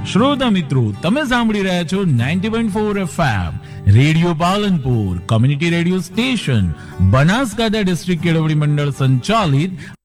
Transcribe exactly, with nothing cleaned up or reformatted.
શ્રોતા મિત્રો, તમે સાંભળી રહ્યા છો ninety point four FM radio Palanpur, community radio station, Banaskantha district કેળવણી મંડળ સંચાલિત